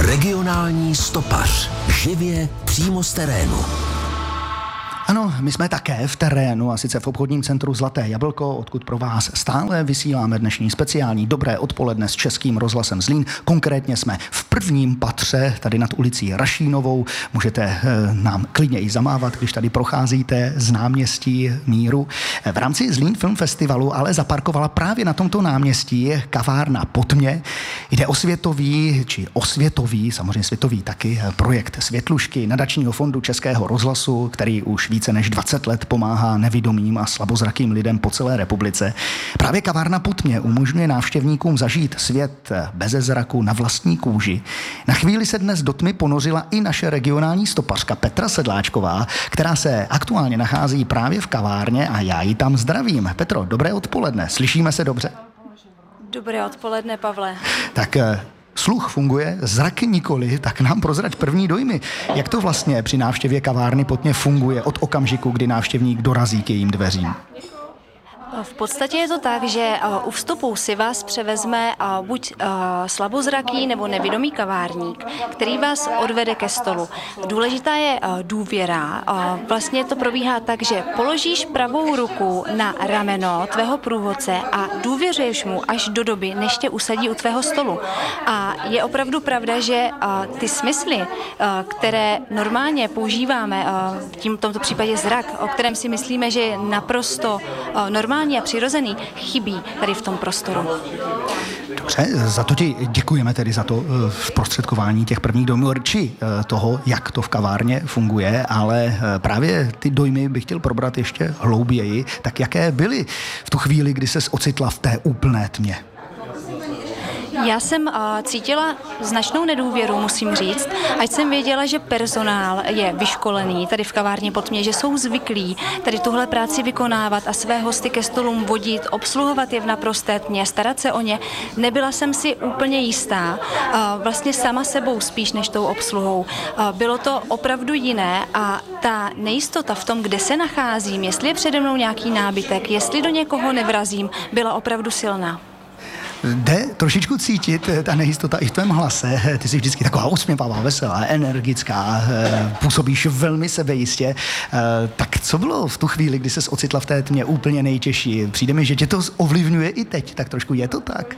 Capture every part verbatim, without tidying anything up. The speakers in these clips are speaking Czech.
Regionální stopař. Živě přímo z terénu. Ano, my jsme také v terénu, a sice v obchodním centru Zlaté jablko, odkud pro vás stále vysíláme dnešní speciální Dobré odpoledne s Českým rozhlasem Zlín. Konkrétně jsme v prvním patře, tady nad ulicí Rašínovou. Můžete e, nám klidně i zamávat, když tady procházíte z náměstí Míru. V rámci Zlín Film Festivalu ale zaparkovala právě na tomto náměstí kavárna Potmě. Jde o světový, či osvětový, samozřejmě světový taky, projekt Světlušky nadačního fondu Českého rozhlasu, který už více než dvacet let pomáhá nevidomým a slabozrakým lidem po celé republice. Právě kavárna Potmě umožňuje návštěvníkům zažít svět beze zraku na vlastní kůži. Na chvíli se dnes do tmy ponořila i naše regionální stopařka Petra Sedláčková, která se aktuálně nachází právě v kavárně a já ji tam zdravím. Petro, dobré odpoledne. Slyšíme se dobře? Dobré odpoledne, Pavle. Tak sluch funguje, zrak nikoli, tak nám prozrať první dojmy. Jak to vlastně při návštěvě kavárny Potmě funguje od okamžiku, kdy návštěvník dorazí k jejím dveřím? V podstatě je to tak, že u vstupu si vás převezme buď slabozraký nebo nevidomý kavárník, který vás odvede ke stolu. Důležitá je důvěra. Vlastně to probíhá tak, že položíš pravou ruku na rameno tvého průvodce a důvěřuješ mu až do doby, než tě usadí u tvého stolu. A je opravdu pravda, že ty smysly, které normálně používáme, v tomto případě zrak, o kterém si myslíme, že je naprosto normální a přirozený, chybí tady v tom prostoru. Dobře, za to ti děkujeme tedy za to zprostředkování těch prvních dojmů, či toho, jak to v kavárně funguje, ale právě ty dojmy bych chtěl probrat ještě hlouběji. Tak jaké byly v tu chvíli, kdy ses ocitla v té úplné tmě? Já jsem uh, cítila značnou nedůvěru, musím říct, ať jsem věděla, že personál je vyškolený tady v kavárně Potmě, že jsou zvyklí tady tuhle práci vykonávat a své hosty ke stolům vodit, obsluhovat je v naprosté tmě, starat se o ně. Nebyla jsem si úplně jistá, uh, vlastně sama sebou spíš než tou obsluhou. Uh, bylo to opravdu jiné a ta nejistota v tom, kde se nacházím, jestli je přede mnou nějaký nábytek, jestli do někoho nevrazím, byla opravdu silná. Jde trošičku cítit ta nejistota i v tvém hlase. Ty jsi vždycky taková usměvavá, veselá, energická, působíš velmi sebejistě. Tak co bylo v tu chvíli, kdy ses ocitla v té tmě úplně nejtěžší? Přijde mi, že tě to ovlivňuje i teď, tak trošku je to tak?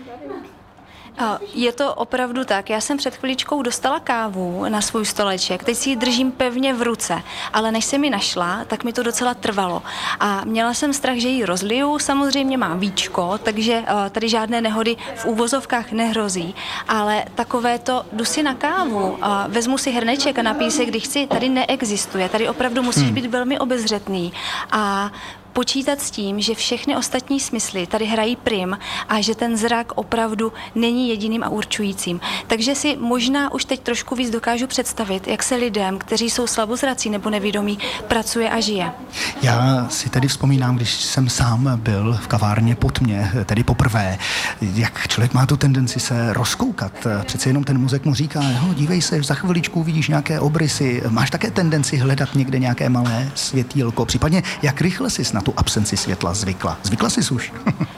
Je to opravdu tak. Já jsem před chviličkou dostala kávu na svůj stoleček, teď si ji držím pevně v ruce, ale než jsem ji našla, tak mi to docela trvalo. A měla jsem strach, že ji rozliju, samozřejmě mám víčko, takže tady žádné nehody v úvozovkách nehrozí, ale takové to jdu si na kávu, vezmu si hrneček a napiju se, kdy chci, tady neexistuje, tady opravdu musíš hmm. být velmi obezřetný a počítat s tím, že všechny ostatní smysly tady hrají prim a že ten zrak opravdu není jediným a určujícím. Takže si možná už teď trošku víc dokážu představit, jak se lidem, kteří jsou slabozrací nebo nevidomí, pracuje a žije. Já si tady vzpomínám, když jsem sám byl v kavárně Potmě, tedy poprvé, jak člověk má tu tendenci se rozkoukat. Přece jenom ten mozek mu říká, no, dívej se, za chviličku vidíš nějaké obrysy. Máš také tendenci hledat někde nějaké malé světýlko, případně jak rychle jsi na tu absenci světla zvykla. Zvykla jsi už?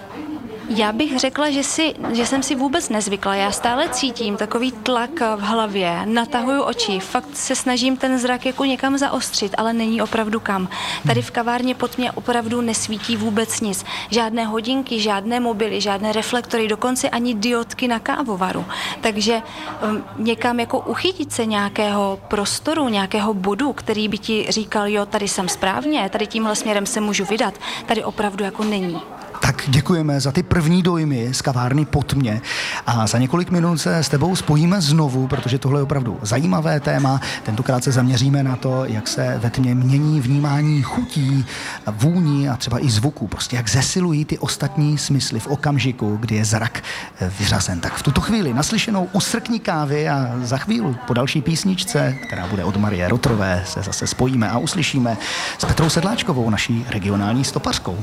Já bych řekla, že, si, že jsem si vůbec nezvykla. Já stále cítím takový tlak v hlavě, natahuju oči, fakt se snažím ten zrak jako někam zaostřit, ale není opravdu kam. Tady v kavárně Potmě opravdu nesvítí vůbec nic. Žádné hodinky, žádné mobily, žádné reflektory, dokonce ani diodky na kávovaru. Takže um, někam jako uchytit se nějakého prostoru, nějakého bodu, který by ti říkal, jo, tady jsem správně, tady tímhle směrem se můžu vydat, tady opravdu jako není. Tak děkujeme za ty první dojmy z kavárny Potmě a za několik minut se s tebou spojíme znovu, protože tohle je opravdu zajímavé téma. Tentokrát se zaměříme na to, jak se ve tmě mění vnímání chutí, vůní a třeba i zvuku. Prostě jak zesilují ty ostatní smysly v okamžiku, kdy je zrak vyřazen. Tak v tuto chvíli naslyšenou usrkní kávy a za chvíli po další písničce, která bude od Marie Rotrové, se zase spojíme a uslyšíme s Petrou Sedláčkovou, naší regionální stopařkou.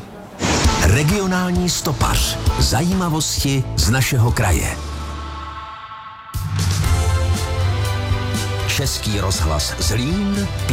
Regionální stopař. Zajímavosti z našeho kraje. Český rozhlas Zlín.